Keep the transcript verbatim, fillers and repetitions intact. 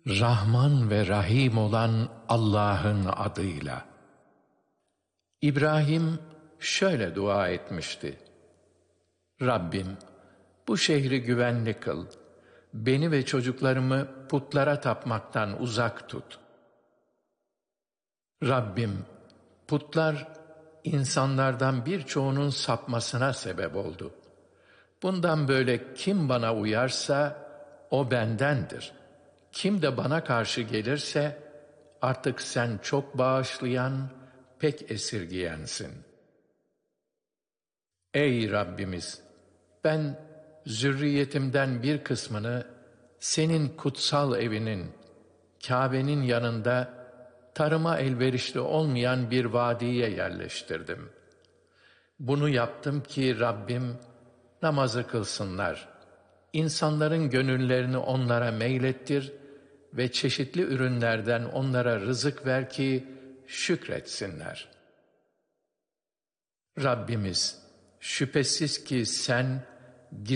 Rahman ve Rahim olan Allah'ın adıyla. İbrahim şöyle dua etmişti: Rabbim, bu şehri güvenli kıl, beni ve çocuklarımı putlara tapmaktan uzak tut. Rabbim, putlar insanlardan birçoğunun sapmasına sebep oldu. Bundan böyle kim bana uyarsa o bendendir. Kim de bana karşı gelirse artık sen çok bağışlayan, pek esirgiyensin. Ey Rabbimiz! Ben zürriyetimden bir kısmını senin kutsal evinin, Kâbe'nin yanında tarıma elverişli olmayan bir vadiye yerleştirdim. Bunu yaptım ki Rabbim namazı kılsınlar, insanların gönüllerini onlara meylettir ve çeşitli ürünlerden onlara rızık ver ki şükretsinler. Rabbimiz, şüphesiz ki sen